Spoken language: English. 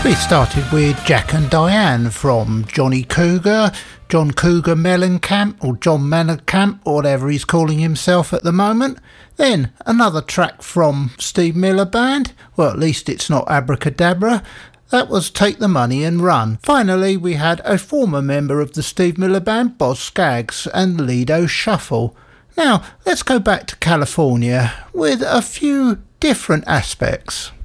We started with Jack and Diane from Johnny Cougar, John Cougar Mellencamp, or John Mellencamp, or whatever he's calling himself at the moment. Then another track from Steve Miller Band, well, at least it's not Abracadabra. That was Take the Money and Run. Finally, we had a former member of the Steve Miller Band, Boz Scaggs, and Lido Shuffle. Now, let's go back to California with a few different aspects.